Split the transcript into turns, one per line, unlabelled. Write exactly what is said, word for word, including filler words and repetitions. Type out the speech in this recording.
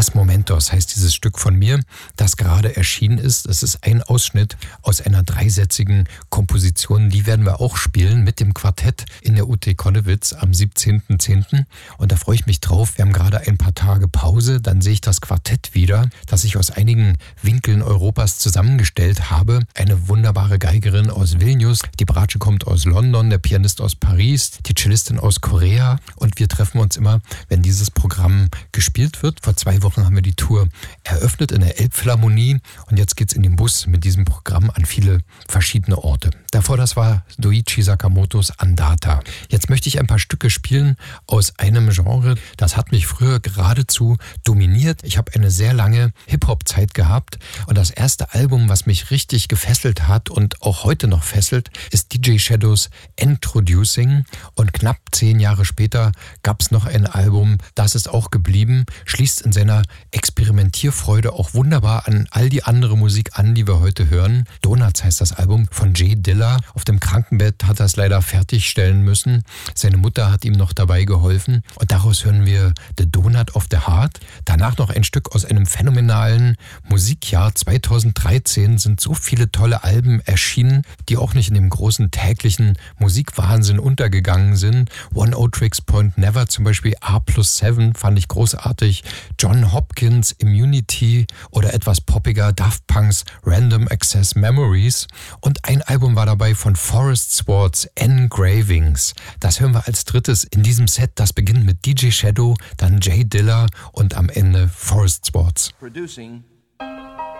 Tres Momentos heißt dieses Stück von mir, das gerade erschienen ist. Es ist ein Ausschnitt aus einer dreisätzigen Komposition. Die werden wir auch spielen mit dem Quartett in der U T Konnewitz am siebzehnten zehnten Und da freue ich mich drauf. Wir haben gerade ein paar Tage Pause. Dann sehe ich das Quartett wieder, das ich aus einigen Winkeln Europas zusammengestellt habe. Eine wunderbare Geigerin aus Vilnius. Die Bratsche kommt aus London, der Pianist aus Paris, die Cellistin aus Korea. Und wir treffen uns immer, wenn dieses Programm gespielt wird. Vor zwei Wochen haben wir die Tour eröffnet in der Elbphilharmonie. Und jetzt geht's in den Bus mit diesem Programm an viele verschiedene Orte. Davor, das war Doichi Sakamotos Andata. Jetzt möchte ich ein paar Stücke spielen aus einem Genre, das hat mich früher geradezu dominiert. Ich habe eine sehr lange Hip-Hop-Zeit gehabt und das erste Album, was mich richtig gefesselt hat und auch heute noch fesselt, ist D J Shadows Introducing. Und knapp zehn Jahre später gab es noch ein Album, das ist auch geblieben, schließt in seiner Experimentierfreude auch wunderbar an all die andere Musik an, die wir heute hören. Donuts heißt das Album von Jay Dilla. Auf dem Krankenbett hat er es leider fertigstellen müssen. Seine Mutter hat ihm noch dabei geholfen. Und daraus hören wir The Donut of the Heart. Danach noch ein Stück aus einem phänomenalen Musikjahr. zweitausenddreizehn sind so viele tolle Alben erschienen, die auch nicht in dem großen täglichen Musikwahnsinn untergegangen sind. One O Tricks Point Never zum Beispiel, A plus sieben fand ich großartig. John Hopkins, Immunity oder etwas poppiger Daft Punks Random Access Memories. Und ein Album war dabei von Forest Swords, Engravings. Das hören wir als drittes in diesem Set. Das beginnt mit D J Shadow, dann Jay Dilla und am Ende Forest Swords.
Producing